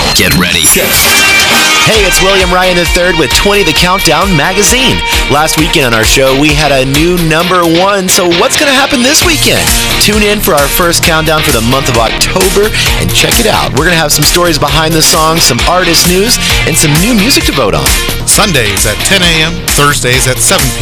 Get ready. Hey, it's William Ryan III with 20 The Countdown magazine. Last weekend on our show, we had a new #1. So what's going to happen this weekend? Tune in for our first countdown for the month of October and check it out. We're going to have some stories behind the songs, some artist news, and some new music to vote on. Sundays at 10 a.m., Thursdays at 7 p.m.